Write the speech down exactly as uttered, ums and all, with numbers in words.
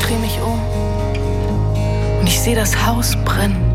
dreh mich um und ich sehe das Haus brennen.